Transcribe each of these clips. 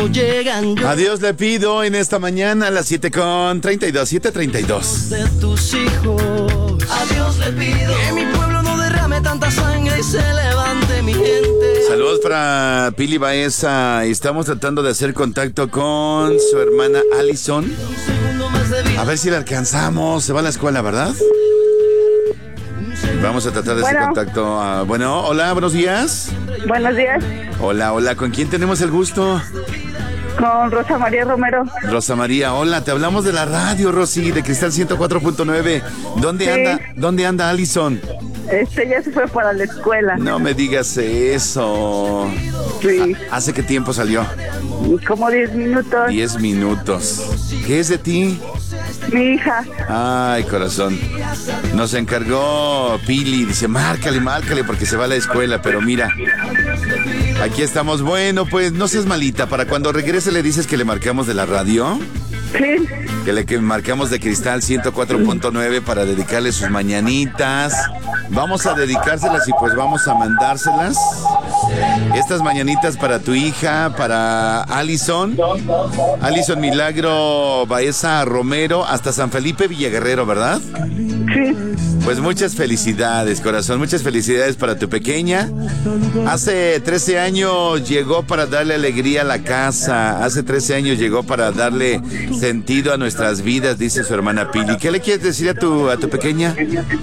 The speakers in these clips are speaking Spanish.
A Dios le pido en esta mañana a las 7:32, 7:32. De tus hijos, a Dios le pido que mi pueblo no derrame tanta sangre y se levante mi gente. Saludos para Pili Baeza. Estamos tratando de hacer contacto con su hermana Allison. A ver si la alcanzamos. Se va a la escuela, ¿verdad? Vamos a tratar de hacer contacto. Bueno, hola, buenos días. Buenos días. Hola, hola. ¿Con quién tenemos el gusto? Con Rosa María Romero. Rosa María, hola, te hablamos de la radio, Rosy, de Cristal 104.9. ¿Dónde anda Allison? Ya se fue para la escuela. No me digas eso. Sí. ¿Hace qué tiempo salió? Como 10 minutos. 10 minutos. ¿Qué es de ti? Mi hija. Ay, corazón. Nos encargó Pili, dice, márcale, porque se va a la escuela, pero mira, aquí estamos. Bueno, pues no seas malita, para cuando regrese le dices que le marcamos de la radio. Sí. Que marcamos de Cristal 104.9 para dedicarle sus mañanitas. Vamos a dedicárselas y pues vamos a mandárselas. Estas mañanitas para tu hija, para Allison Milagro Baeza Romero, hasta San Felipe Villaguerrero, ¿verdad? Sí. Pues muchas felicidades, corazón, muchas felicidades para tu pequeña. Hace 13 años llegó para darle alegría a la casa. Hace 13 años llegó para darle sentido a nuestras vidas, dice su hermana Pili. ¿Qué le quieres decir a tu pequeña?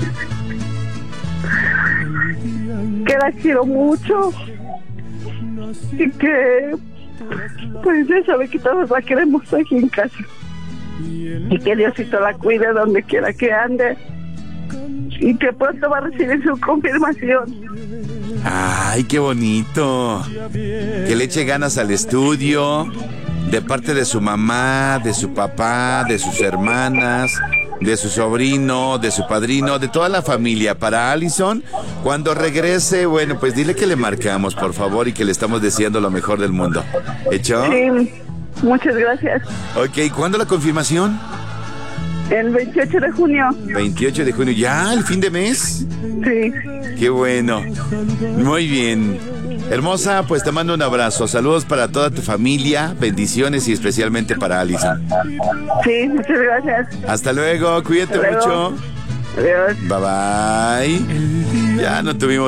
Que la quiero mucho y que pues ya sabe que todos la queremos aquí en casa y que Diosito la cuide donde quiera que ande y que pronto va a recibir su confirmación. Ay, qué bonito. Que le eche ganas al estudio de parte de su mamá, de su papá, de sus hermanas, de su sobrino, de su padrino, de toda la familia. Para Allison, cuando regrese, bueno, pues dile que le marcamos, por favor, y que le estamos deseando lo mejor del mundo. ¿Hecho? Sí, muchas gracias. Ok, ¿cuándo la confirmación? El 28 de junio. 28 de junio, ¿ya? ¿El fin de mes? Sí. Qué bueno. Muy bien. Hermosa, pues te mando un abrazo. Saludos para toda tu familia, bendiciones y especialmente para Allison. Sí, muchas gracias. Hasta luego, cuídate mucho. Adiós. Bye bye. Ya no tuvimos